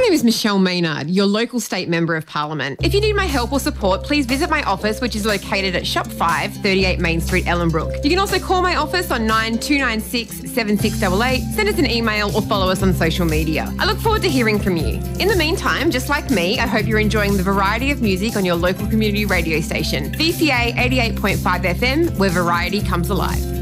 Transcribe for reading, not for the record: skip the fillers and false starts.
name is Michelle Maynard, your local state member of parliament. If you need my help or support, please visit my office, which is located at Shop 5, 38 Main Street, Ellenbrook. You can also call my office on 9296 7688, send us an email or follow us on social media. I look forward to hearing from you. In the meantime, just like me, I hope you're enjoying the variety of music on your local community radio station, VCA 88.5 FM, where variety comes alive.